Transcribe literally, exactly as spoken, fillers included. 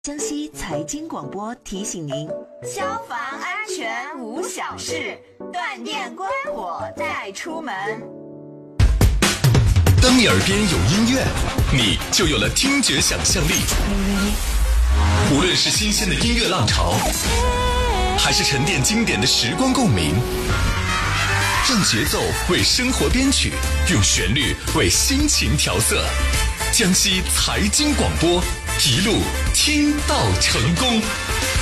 江西财经广播提醒您： 消防安全无小事，断电关火再出门。 当你耳边有音乐，你就有了听觉想象力。无论是新鲜的音乐浪潮，还是沉淀经典的时光共鸣，让节奏为生活编曲，用旋律为心情调色。江西财经广播，一路听到成功。